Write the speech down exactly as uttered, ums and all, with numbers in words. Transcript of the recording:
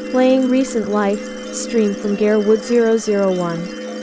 Playing recent life stream from Garewood zero zero one.